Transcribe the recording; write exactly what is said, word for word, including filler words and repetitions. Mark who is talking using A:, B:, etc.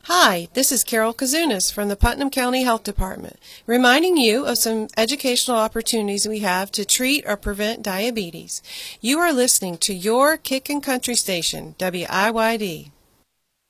A: Hi, this is Carol Kazunas from the Putnam County Health Department, reminding you of some educational opportunities we have to treat or prevent diabetes. You are listening to your Kickin' Country station, W I Y D.